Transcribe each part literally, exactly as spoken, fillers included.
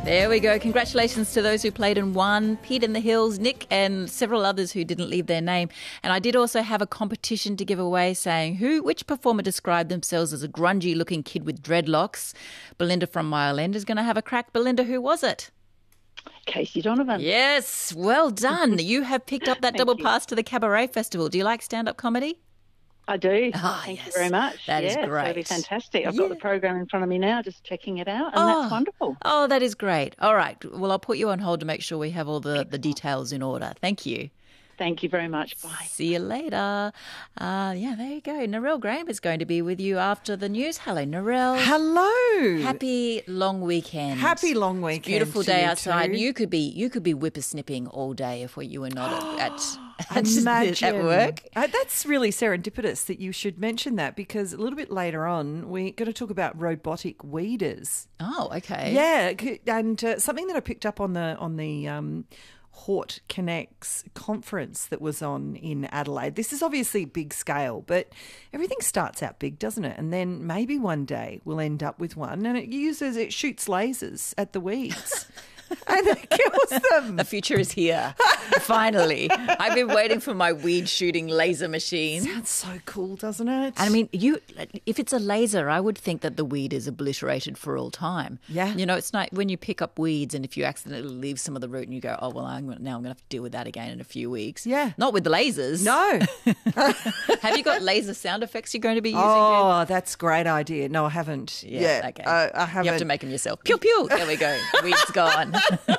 There we go. Congratulations to those who played and won. Pete in the Hills, Nick and several others who didn't leave their name. And I did also have a competition to give away saying who, which performer described themselves as a grungy looking kid with dreadlocks. Belinda from Mile End is going to have a crack. Belinda, who was it? Casey Donovan. Yes, well done. You have picked up that double you. pass to the Cabaret Festival. Do you like stand-up comedy? I do. Ah, Thank yes. you very much. That is yes, great. That'll be fantastic. I've Yeah. got the program in front of me now, just checking it out, and Oh. that's wonderful. Oh, that is great. All right. Well, I'll put you on hold to make sure we have all the, the details in order. Thank you. Thank you very much. Bye. See you later. Uh, yeah, there you go. Narelle Graham is going to be with you after the news. Hello, Narelle. Hello. Happy long weekend. Happy long weekend. Beautiful to day you outside. too. You could be you could be whippersnipping all day if you were not at at, at, Imagine. at work. Uh, that's really serendipitous that you should mention that, because a little bit later on we're going to talk about robotic weeders. Oh, okay. Yeah, c- and uh, something that I picked up on the on the um, Hort Connects conference that was on in Adelaide. This is obviously big scale, but everything starts out big, doesn't it? And then maybe one day we'll end up with one, and it uses it shoots lasers at the weeds. And it kills them. The future is here. Finally. I've been waiting for my weed shooting laser machine. Sounds so cool, doesn't it? And I mean, you if it's a laser, I would think that the weed is obliterated for all time. Yeah. You know, it's not when you pick up weeds and if you accidentally leave some of the root and you go, oh, well, I'm, now I'm going to have to deal with that again in a few weeks. Yeah. Not with the lasers. No. Have you got laser sound effects you're going to be using? Oh, that's a great idea. No, I haven't Yeah, yet. okay. Uh, I haven't. You have to make them yourself. Pew, pew. There we go. Weed's gone.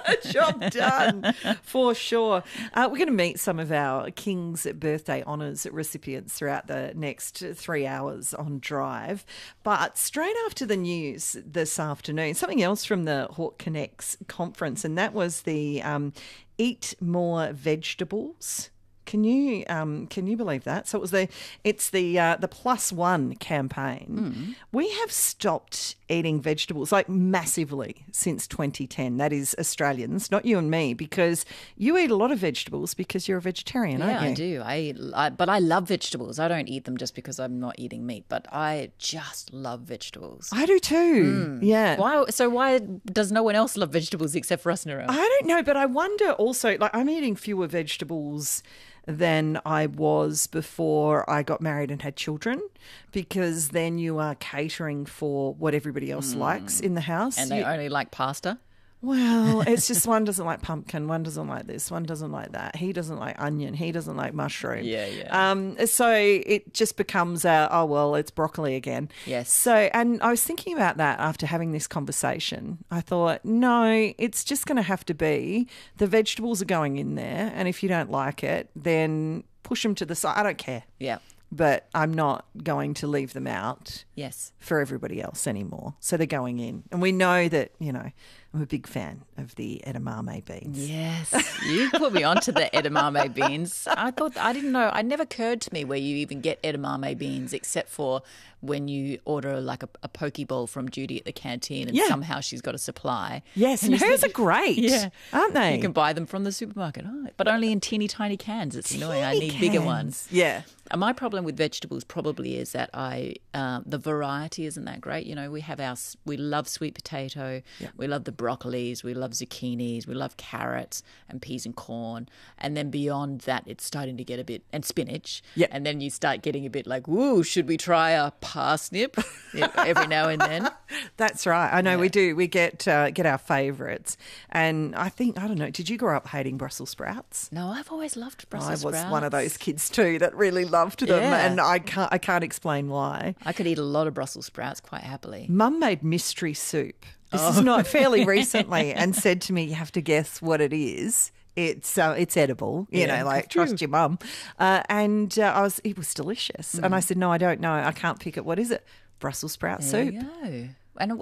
Job done, for sure. Uh, we're going to meet some of our King's Birthday Honours recipients throughout the next three hours on Drive. But straight after the news this afternoon, something else from the Hort Connects conference, and that was the um, Eat More Vegetables. Can you um, can you believe that? So it was the it's the uh, the Plus One campaign. Mm. We have stopped eating vegetables like massively since twenty ten. That is Australians, not you and me, because you eat a lot of vegetables because you're a vegetarian, Yeah, aren't you? I do. I, eat, I but I love vegetables. I don't eat them just because I'm not eating meat, but I just love vegetables. I do too. Yeah. Why? So why does no one else love vegetables except for us, Narelle? I don't know, but I wonder also, like, I'm eating fewer vegetables than I was before I got married and had children, because then you are catering for what everybody else likes in the house. And they You- only like pasta? Well, it's just one doesn't like pumpkin, one doesn't like this, one doesn't like that. He doesn't like onion, he doesn't like mushroom. Yeah, yeah. Um, so it just becomes, a, oh, well, it's broccoli again. Yes. So, and I was thinking about that after having this conversation. I thought, no, it's just going to have to be the vegetables are going in there, and if you don't like it, then push them to the side. I don't care. Yeah. But I'm not going to leave them out Yes. for everybody else anymore. So they're going in. And we know that, you know, I'm a big fan of the edamame beans. Yes. You put me onto the edamame beans. I thought, I didn't know, it never occurred to me where you even get edamame beans except for when you order like a, a poke bowl from Judy at the canteen and Yeah. somehow she's got a supply. Yes, and you hers are think- great, Yeah. aren't they? You can buy them from the supermarket. Oh, but only in teeny tiny cans. It's annoying. I Teeny need bigger cans. ones. Yeah. Uh, My problem with vegetables probably is that I um, the variety isn't that great. You know, we have our s- we love sweet potato, we love the broccolis, we love zucchinis, we love carrots and peas and corn, and then beyond that, it's starting to get a bit and spinach. Yeah. And then you start getting a bit like, "Ooh, should we try a parsnip?" every now and then. That's right. I know we do. We get uh, get our favourites. And I think, I don't know, did you grow up hating Brussels sprouts? No, I've always loved Brussels I was sprouts. one of those kids too that really loved them, Yeah. and I can't I can't explain why. I could eat a lot of Brussels sprouts quite happily. Mum made mystery soup. This Oh. is not fairly recently, and said to me, "You have to guess what it is. It's uh, it's edible, you Yeah. know, like trust your mum." Uh, and uh, I was it was delicious, and I said, "No, I don't know. I can't pick it. What is it? Brussels sprout There soup." you go. And